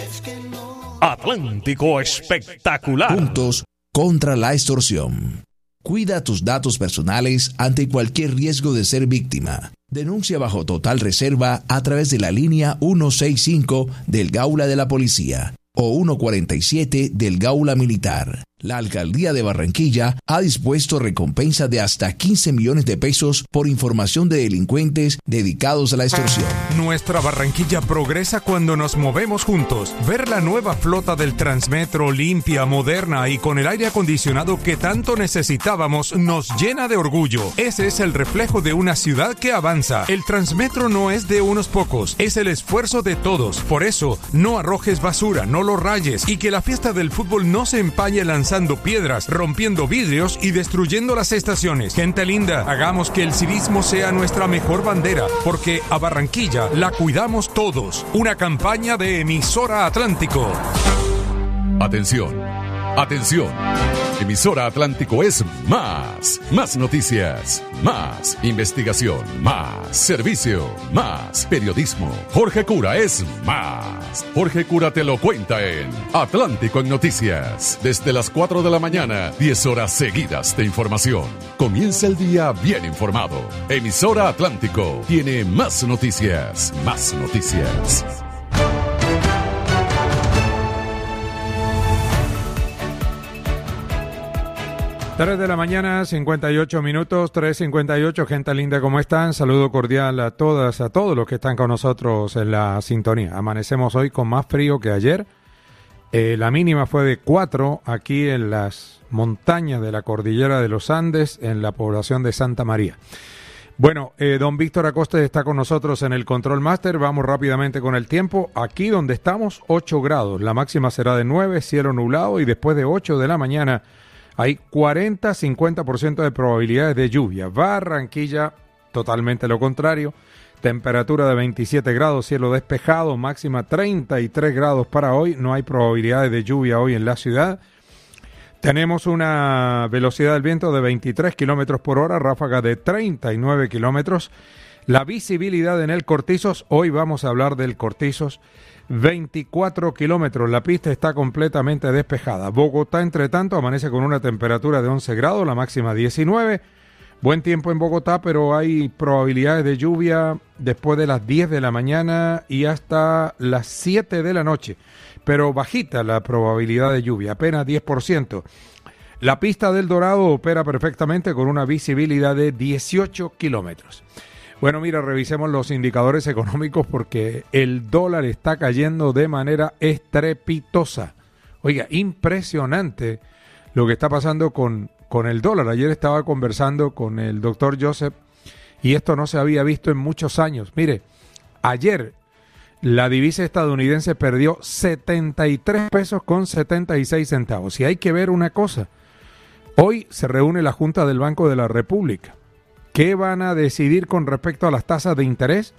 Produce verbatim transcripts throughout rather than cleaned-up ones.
Atlántico Espectacular. Juntos contra la extorsión. Cuida tus datos personales ante cualquier riesgo de ser víctima. Denuncia bajo total reserva a través de la línea ciento sesenta y cinco del Gaula de la Policía o ciento cuarenta y siete del Gaula Militar. La Alcaldía de Barranquilla ha dispuesto recompensa de hasta quince millones de pesos por información de delincuentes dedicados a la extorsión. Nuestra Barranquilla progresa cuando nos movemos juntos. Ver la nueva flota del Transmetro limpia, moderna y con el aire acondicionado que tanto necesitábamos nos llena de orgullo. Ese es el reflejo de una ciudad que avanza. El Transmetro no es de unos pocos, es el esfuerzo de todos. Por eso, no arrojes basura, no lo rayes y que la fiesta del fútbol no se empañe lanzando piedras, rompiendo vidrios y destruyendo las estaciones. Gente linda, hagamos que el civismo sea nuestra mejor bandera, porque a Barranquilla la cuidamos todos. Una campaña de Emisora Atlántico. Atención, atención. Emisora Atlántico es más, más noticias, más investigación, más servicio, más periodismo. Jorge Cura es más. Jorge Cura te lo cuenta en Atlántico en Noticias. Desde las cuatro de la mañana, diez horas seguidas de información. Comienza el día bien informado. Emisora Atlántico tiene más noticias, más noticias. tres de la mañana, cincuenta y ocho minutos, tres cincuenta y ocho, gente linda, ¿cómo están? Saludo cordial a todas, a todos los que están con nosotros en la sintonía. Amanecemos hoy con más frío que ayer. Eh, la mínima fue de cuatro aquí en las montañas de la cordillera de los Andes, en la población de Santa María. Bueno, eh, don Víctor Acosta está con nosotros en el Control Master. Vamos rápidamente con el tiempo. Aquí donde estamos, ocho grados. La máxima será de nueve, cielo nublado, y después de ocho de la mañana hay cuarenta a cincuenta por ciento de probabilidades de lluvia. Barranquilla, totalmente lo contrario. Temperatura de veintisiete grados, cielo despejado, máxima treinta y tres grados para hoy. No hay probabilidades de lluvia hoy en la ciudad. Tenemos una velocidad del viento de veintitrés kilómetros por hora, ráfaga de treinta y nueve kilómetros. La visibilidad en el Cortizos, hoy vamos a hablar del Cortizos, veinticuatro kilómetros, la pista está completamente despejada. Bogotá, entre tanto, amanece con una temperatura de once grados, la máxima diecinueve. Buen tiempo en Bogotá, pero hay probabilidades de lluvia después de las diez de la mañana y hasta las siete de la noche. Pero bajita la probabilidad de lluvia, apenas diez por ciento. La pista del Dorado opera perfectamente con una visibilidad de dieciocho kilómetros. Bueno, mira, revisemos los indicadores económicos porque el dólar está cayendo de manera estrepitosa. Oiga, impresionante lo que está pasando con, con el dólar. Ayer estaba conversando con el doctor Joseph y esto no se había visto en muchos años. Mire, ayer la divisa estadounidense perdió setenta y tres pesos con setenta y seis centavos. Y hay que ver una cosa. Hoy se reúne la Junta del Banco de la República. ¿Qué van a decidir con respecto a las tasas de interés?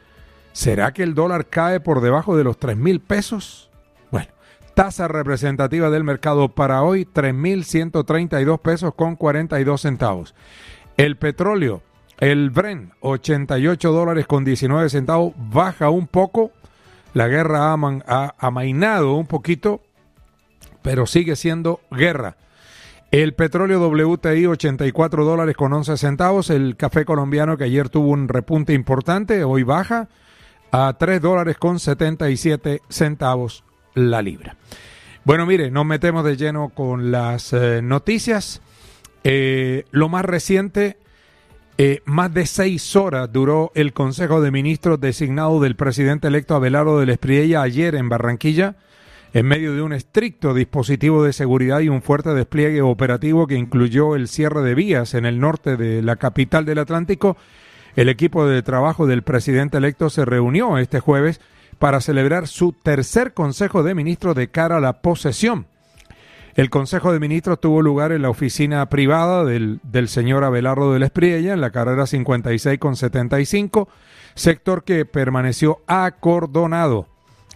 ¿Será que el dólar cae por debajo de los tres mil pesos? Bueno, tasa representativa del mercado para hoy, tres mil ciento treinta y dos pesos con cuarenta y dos centavos. El petróleo, el Brent, ochenta y ocho dólares con diecinueve centavos, baja un poco. La guerra ha, man, ha amainado un poquito, pero sigue siendo guerra. El petróleo W T I, ochenta y cuatro dólares con once centavos. El café colombiano, que ayer tuvo un repunte importante, hoy baja a tres dólares con setenta y siete centavos la libra. Bueno, mire, nos metemos de lleno con las eh, noticias. Eh, lo más reciente, eh, más de seis horas duró el Consejo de Ministros designado del presidente electo Abelardo del Espriella ayer en Barranquilla, en medio de un estricto dispositivo de seguridad y un fuerte despliegue operativo que incluyó el cierre de vías en el norte de la capital del Atlántico. El equipo de trabajo del presidente electo se reunió este jueves para celebrar su tercer Consejo de Ministros de cara a la posesión. El Consejo de Ministros tuvo lugar en la oficina privada del, del señor Abelardo del Espriella, en la carrera cincuenta y seis con setenta y cinco, sector que permaneció acordonado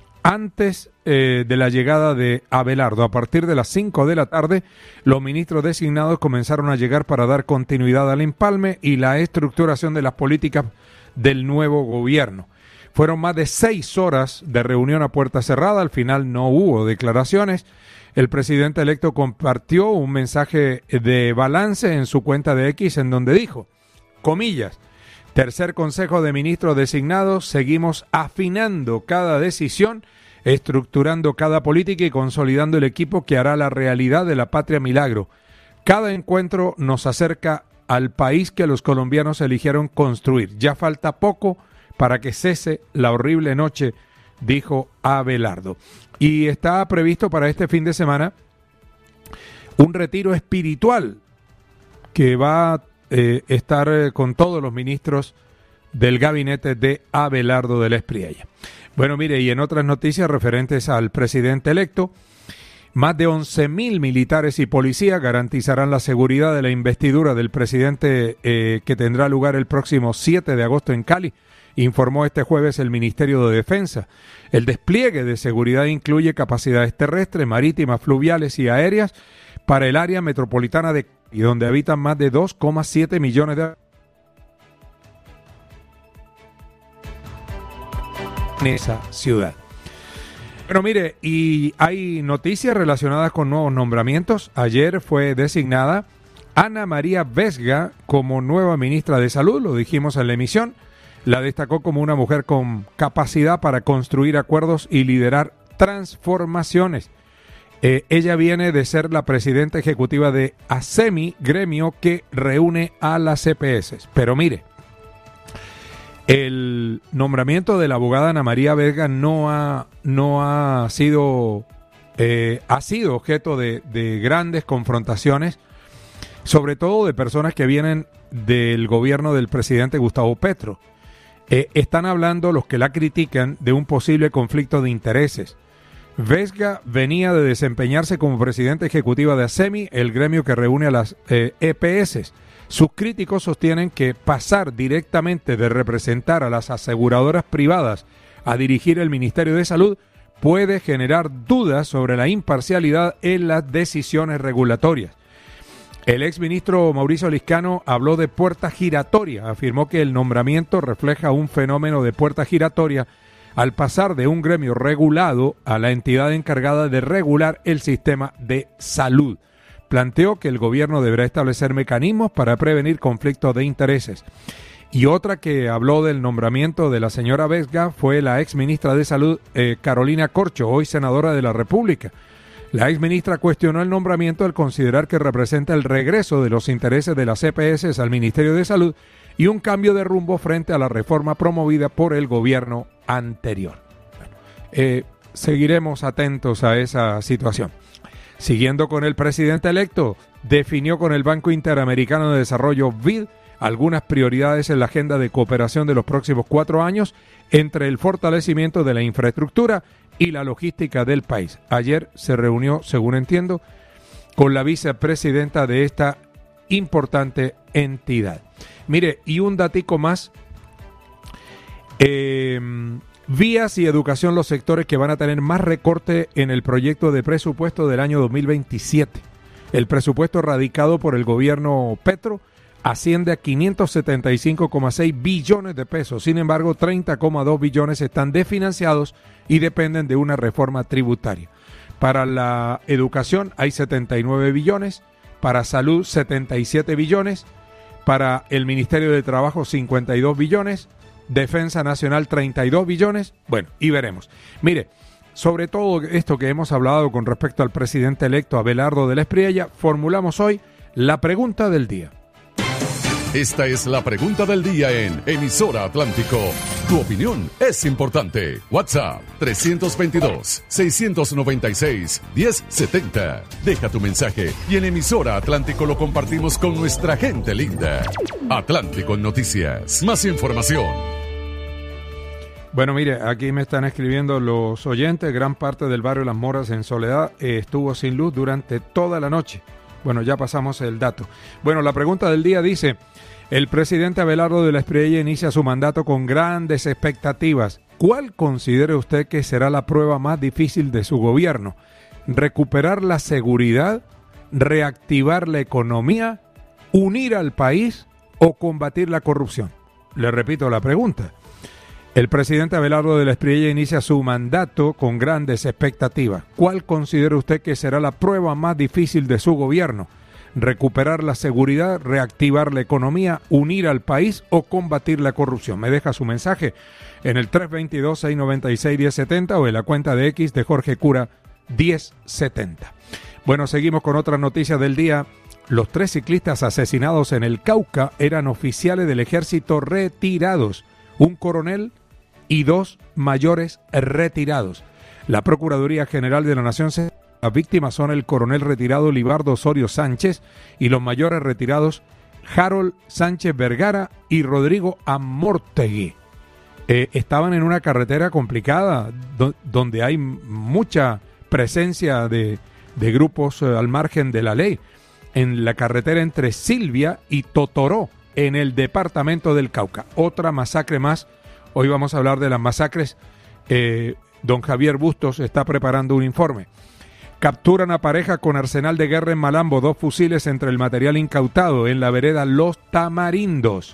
antes eh, de la llegada de Abelardo. A partir de las cinco de la tarde, los ministros designados comenzaron a llegar para dar continuidad al empalme y la estructuración de las políticas del nuevo gobierno. Fueron más de seis horas de reunión a puerta cerrada. Al final no hubo declaraciones. El presidente electo compartió un mensaje de balance en su cuenta de X en donde dijo, comillas, tercer Consejo de Ministros designados, seguimos afinando cada decisión, estructurando cada política y consolidando el equipo que hará la realidad de la patria milagro. Cada encuentro nos acerca al país que los colombianos eligieron construir. Ya falta poco para que cese la horrible noche, dijo Abelardo. Y está previsto para este fin de semana un retiro espiritual que va a eh, estar eh, con todos los ministros del gabinete de Abelardo del Espriella. Bueno, mire, y en otras noticias referentes al presidente electo, más de once mil militares y policías garantizarán la seguridad de la investidura del presidente eh, que tendrá lugar el próximo siete de agosto en Cali, informó este jueves el Ministerio de Defensa. El despliegue de seguridad incluye capacidades terrestres, marítimas, fluviales y aéreas para el área metropolitana de Cali, donde habitan más de dos coma siete millones de en esa ciudad. Pero mire, y hay noticias relacionadas con nuevos nombramientos. Ayer fue designada Ana María Vesga como nueva ministra de Salud, lo dijimos en la emisión. La destacó como una mujer con capacidad para construir acuerdos y liderar transformaciones. Eh, ella viene de ser la presidenta ejecutiva de ASEMI, gremio que reúne a las C P S. Pero mire, el nombramiento de la abogada Ana María Vesga no ha, no ha sido, eh, ha sido objeto de, de grandes confrontaciones, sobre todo de personas que vienen del gobierno del presidente Gustavo Petro. Eh, están hablando los que la critican de un posible conflicto de intereses. Vesga venía de desempeñarse como presidenta ejecutiva de ASEMI, el gremio que reúne a las eh, E P S. Sus críticos sostienen que pasar directamente de representar a las aseguradoras privadas a dirigir el Ministerio de Salud puede generar dudas sobre la imparcialidad en las decisiones regulatorias. El exministro Mauricio Liscano habló de puerta giratoria, afirmó que el nombramiento refleja un fenómeno de puerta giratoria al pasar de un gremio regulado a la entidad encargada de regular el sistema de salud. Planteó que el gobierno deberá establecer mecanismos para prevenir conflictos de intereses. Y otra que habló del nombramiento de la señora Vesga fue la exministra de Salud, eh, Carolina Corcho, hoy senadora de la República. La exministra cuestionó el nombramiento al considerar que representa el regreso de los intereses de las C P S al Ministerio de Salud y un cambio de rumbo frente a la reforma promovida por el gobierno anterior. Bueno, eh, seguiremos atentos a esa situación. Siguiendo con el presidente electo, definió con el Banco Interamericano de Desarrollo B I D algunas prioridades en la agenda de cooperación de los próximos cuatro años entre el fortalecimiento de la infraestructura y la logística del país. Ayer se reunió, según entiendo, con la vicepresidenta de esta importante entidad. Mire, y un datico más, eh, vías y educación, los sectores que van a tener más recorte en el proyecto de presupuesto del año dos mil veintisiete. El presupuesto radicado por el gobierno Petro asciende a quinientos setenta y cinco coma seis billones de pesos. Sin embargo, treinta coma dos billones están desfinanciados y dependen de una reforma tributaria. Para la educación hay setenta y nueve billones, para salud setenta y siete billones, para el Ministerio de Trabajo cincuenta y dos billones, Defensa Nacional treinta y dos billones, bueno, y veremos. Mire, sobre todo esto que hemos hablado con respecto al presidente electo Abelardo del Espriella, formulamos hoy la pregunta del día. Esta es la pregunta del día en Emisora Atlántico. Tu opinión es importante. WhatsApp tres veintidós, seiscientos noventa y seis, diez setenta. Deja tu mensaje y en Emisora Atlántico lo compartimos con nuestra gente linda. Atlántico en Noticias. Más información. Bueno, mire, aquí me están escribiendo los oyentes. Gran parte del barrio Las Moras en Soledad eh, estuvo sin luz durante toda la noche. Bueno, ya pasamos el dato. Bueno, la pregunta del día dice: el presidente Abelardo del Espriella inicia su mandato con grandes expectativas. ¿Cuál considera usted que será la prueba más difícil de su gobierno? ¿Recuperar la seguridad? ¿Reactivar la economía? ¿Unir al país? ¿O combatir la corrupción? Le repito la pregunta. El presidente Abelardo de la Espriella inicia su mandato con grandes expectativas. ¿Cuál considera usted que será la prueba más difícil de su gobierno? ¿Recuperar la seguridad, reactivar la economía, unir al país o combatir la corrupción? Me deja su mensaje en el tres dos dos, seis nueve seis, uno cero siete cero o en la cuenta de X de Jorge Cura diez setenta. Bueno, seguimos con otras noticias del día. Los tres ciclistas asesinados en el Cauca eran oficiales del ejército retirados, un coronel y dos mayores retirados. La Procuraduría General de la Nación se... Las víctimas son el coronel retirado Libardo Osorio Sánchez y los mayores retirados Harold Sánchez Vergara y Rodrigo Amortegui. Eh, estaban en una carretera complicada do, donde hay mucha presencia de, de grupos eh, al margen de la ley, en la carretera entre Silvia y Totoró, en el departamento del Cauca. Otra masacre más. Hoy vamos a hablar de las masacres. Eh, don Javier Bustos está preparando un informe. Capturan a pareja con arsenal de guerra en Malambo, dos fusiles entre el material incautado en la vereda Los Tamarindos.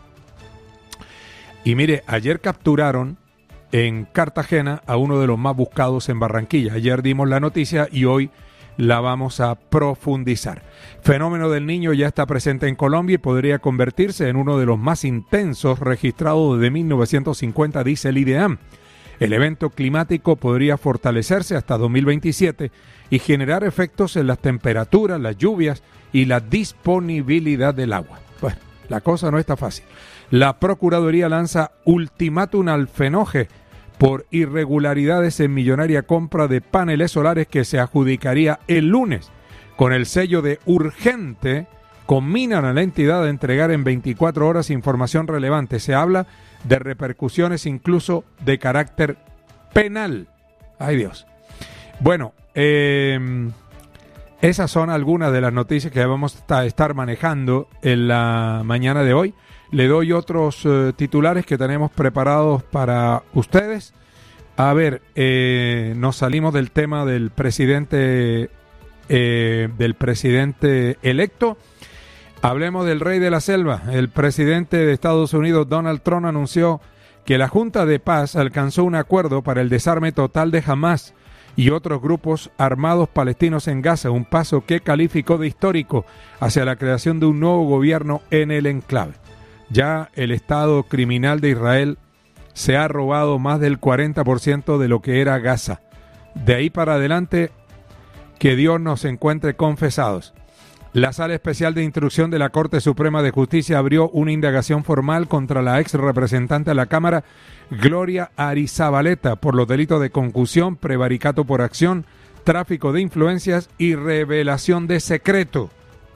Y mire, ayer capturaron en Cartagena a uno de los más buscados en Barranquilla. Ayer dimos la noticia y hoy la vamos a profundizar. Fenómeno del Niño ya está presente en Colombia y podría convertirse en uno de los más intensos registrados desde mil novecientos cincuenta, dice el IDEAM. El evento climático podría fortalecerse hasta dos mil veintisiete y generar efectos en las temperaturas, las lluvias y la disponibilidad del agua. Bueno, la cosa no está fácil. La Procuraduría lanza ultimátum al Fenoje por irregularidades en millonaria compra de paneles solares que se adjudicaría el lunes. Con el sello de urgente, conminan a la entidad a entregar en veinticuatro horas información relevante. Se habla de repercusiones incluso de carácter penal. ¡Ay, Dios! Bueno, eh, esas son algunas de las noticias que vamos a estar manejando en la mañana de hoy. Le doy otros eh, titulares que tenemos preparados para ustedes. A ver, eh, nos salimos del tema del presidente, eh, del presidente electo. Hablemos del rey de la selva. El presidente de Estados Unidos, Donald Trump, anunció que la Junta de Paz alcanzó un acuerdo para el desarme total de Hamás y otros grupos armados palestinos en Gaza, un paso que calificó de histórico hacia la creación de un nuevo gobierno en el enclave. Ya el Estado criminal de Israel se ha robado más del cuarenta por ciento de lo que era Gaza. De ahí para adelante, que Dios nos encuentre confesados. La Sala Especial de Instrucción de la Corte Suprema de Justicia abrió una indagación formal contra la ex representante de la Cámara, Gloria Arizabaleta, por los delitos de concusión, prevaricato por acción, tráfico de influencias y revelación de secreto.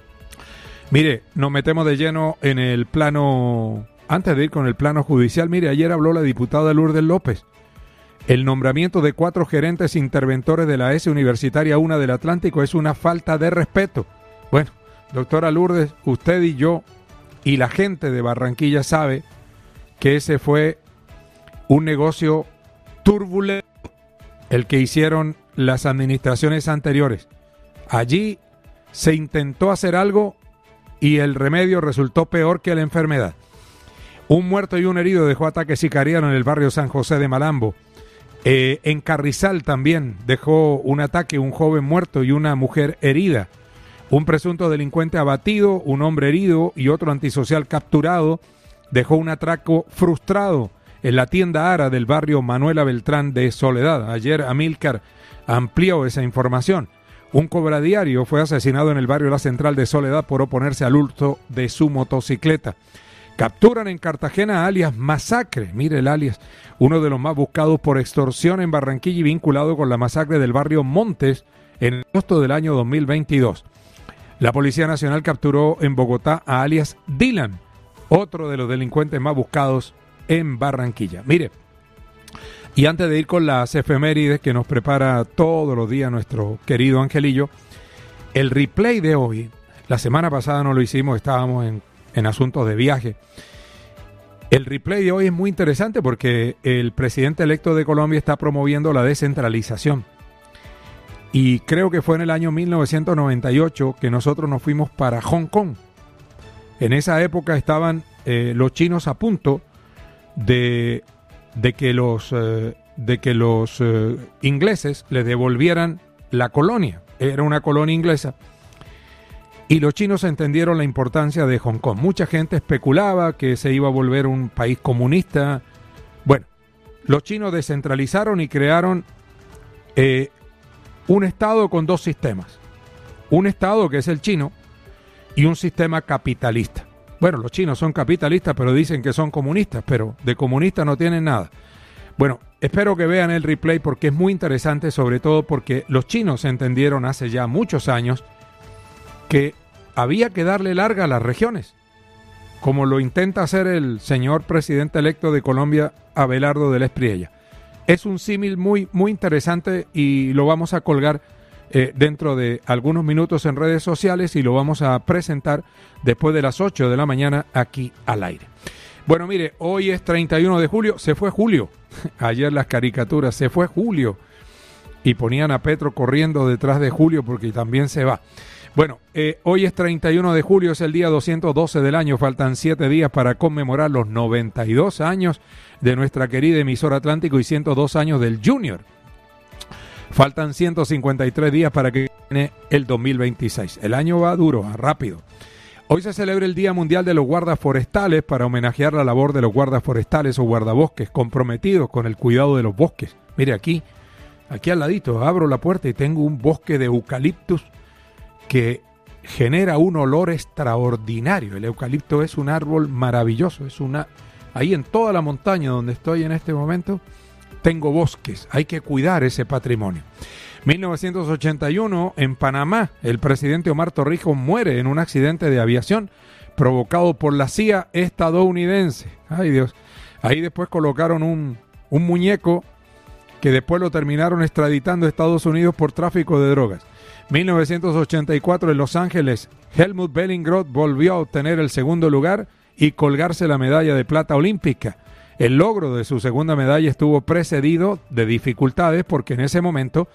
Mire, nos metemos de lleno en el plano, antes de ir con el plano judicial, mire, ayer habló la diputada Lourdes López. El nombramiento de cuatro gerentes interventores de la E S Universitaria una del Atlántico es una falta de respeto. Bueno, doctora Lourdes, usted y yo y la gente de Barranquilla sabe que ese fue un negocio turbulento, el que hicieron las administraciones anteriores. Allí se intentó hacer algo y el remedio resultó peor que la enfermedad. Un muerto y un herido dejó ataque sicariano en el barrio San José de Malambo. Eh, en Carrizal también dejó un ataque, un joven muerto y una mujer herida. Un presunto delincuente abatido, un hombre herido y otro antisocial capturado dejó un atraco frustrado en la tienda Ara del barrio Manuela Beltrán de Soledad. Ayer Amílcar amplió esa información. Un cobradiario fue asesinado en el barrio La Central de Soledad por oponerse al hurto de su motocicleta. Capturan en Cartagena a alias Masacre, mire el alias, uno de los más buscados por extorsión en Barranquilla y vinculado con la masacre del barrio Montes en agosto del año dos mil veintidós. La Policía Nacional capturó en Bogotá a alias Dylan, otro de los delincuentes más buscados en Barranquilla. Mire, y antes de ir con las efemérides que nos prepara todos los días nuestro querido Angelillo, el replay de hoy, la semana pasada no lo hicimos, estábamos en, en asuntos de viaje. El replay de hoy es muy interesante porque el presidente electo de Colombia está promoviendo la descentralización. Y creo que fue en el año mil novecientos noventa y ocho que nosotros nos fuimos para Hong Kong. En esa época estaban eh, los chinos a punto de de que los, eh, de que los eh, ingleses le devolvieran la colonia. Era una colonia inglesa. Y los chinos entendieron la importancia de Hong Kong. Mucha gente especulaba que se iba a volver un país comunista. Bueno, los chinos descentralizaron y crearon eh, un estado con dos sistemas. Un estado que es el chino y un sistema capitalista. Bueno, los chinos son capitalistas, pero dicen que son comunistas, pero de comunistas no tienen nada. Bueno, espero que vean el replay porque es muy interesante, sobre todo porque los chinos entendieron hace ya muchos años que había que darle larga a las regiones, como lo intenta hacer el señor presidente electo de Colombia, Abelardo del Espriella. Es un símil muy, muy interesante y lo vamos a colgar eh, dentro de algunos minutos en redes sociales y lo vamos a presentar después de las ocho de la mañana aquí al aire. Bueno, mire, hoy es treinta y uno de julio, se fue Julio. Ayer las caricaturas, se fue Julio. Y ponían a Petro corriendo detrás de Julio porque también se va. Bueno, eh, hoy es treinta y uno de julio, es el día doscientos doce del año, faltan siete días para conmemorar los noventa y dos años de nuestra querida emisora Atlántico y ciento dos años del Junior. Faltan ciento cincuenta y tres días para que viene el dos mil veintiséis. El año va duro, rápido. Hoy se celebra el Día Mundial de los Guardas Forestales para homenajear la labor de los guardas forestales o guardabosques comprometidos con el cuidado de los bosques. Mire aquí, aquí al ladito, abro la puerta y tengo un bosque de eucaliptus que genera un olor extraordinario. El eucalipto es un árbol maravilloso, es una... Ahí en toda la montaña donde estoy en este momento, tengo bosques, hay que cuidar ese patrimonio. mil novecientos ochenta y uno, en Panamá, el presidente Omar Torrijos muere en un accidente de aviación provocado por la C I A estadounidense. Ay Dios, ahí después colocaron un, un muñeco que después lo terminaron extraditando a Estados Unidos por tráfico de drogas. mil novecientos ochenta y cuatro, en Los Ángeles, Helmut Bellingroth volvió a obtener el segundo lugar y colgarse la medalla de plata olímpica. El logro de su segunda medalla estuvo precedido de dificultades porque en ese momento